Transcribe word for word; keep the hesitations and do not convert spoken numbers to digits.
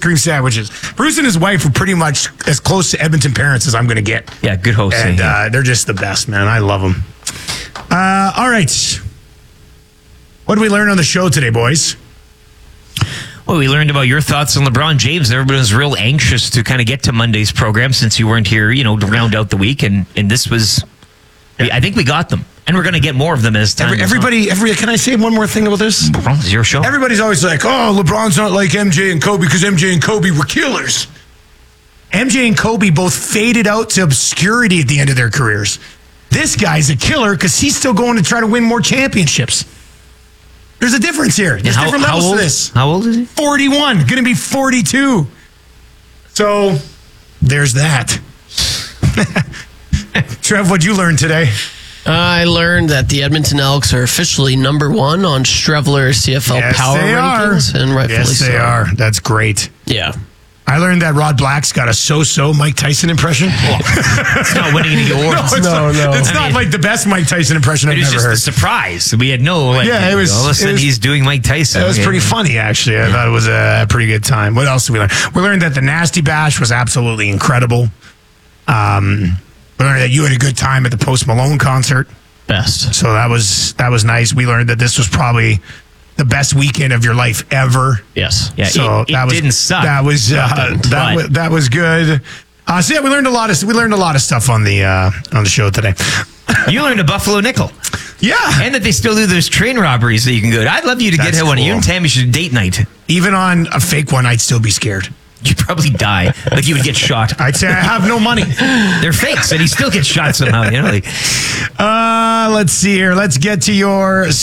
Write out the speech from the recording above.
cream sandwiches. Bruce and his wife are pretty much as close to Edmonton parents as I'm going to get. Yeah, good host. And uh, they're just the best, man. I love them. Uh, all right. What did we learn on the show today, boys? Well, we learned about your thoughts on LeBron James. Everybody was real anxious to kind of get to Monday's program since you weren't here, you know, to round out the week. And, and this was, I think we got them. And we're going to get more of them as time Every, goes everybody, every, can I say one more thing about this? on. It's your show. Everybody's always like, oh, LeBron's not like M J and Kobe because M J and Kobe were killers. M J and Kobe both faded out to obscurity at the end of their careers. This guy's a killer because he's still going to try to win more championships. There's a difference here. There's how, different how levels old, to this. How old is he? forty-one, going to be forty-two. So, there's that. Trev, what'd you learn today? I learned that the Edmonton Elks are officially number one on Strevler C F L Yes, Power they Rankings, are. and rightfully Yes, they so. are. That's great. Yeah. I learned that Rod Black's got a so-so Mike Tyson impression. It's not winning any awards. No, it's No, not, no. It's I not mean, like the best Mike Tyson impression I've It was ever just heard. a surprise. We had no, like, Yeah, it was- all of a it sudden was- he's doing Mike Tyson. It was Okay. pretty funny, actually. I thought it was a pretty good time. What else did we learn? We learned that the Nasty Bash was absolutely incredible. Um, we learned that you had a good time at the Post Malone concert. Best. So that was that was nice. We learned that this was probably the best weekend of your life ever. Yes. Yeah, So it, it that was, didn't suck. That was uh, didn't, that but- was that was good. Uh, so yeah, we learned a lot of we learned a lot of stuff on the uh, on the show today. You learned a Buffalo nickel. Yeah, And that they still do those train robberies that you can go to. I'd love you to That's get one. cool. You and Tammy should date night. even on a fake one, I'd still be scared. You'd probably die. Like you would get shot. I'd say I have no money. They're fakes, and he still gets shot somehow. You know, like Uh, let's see here. Let's get to your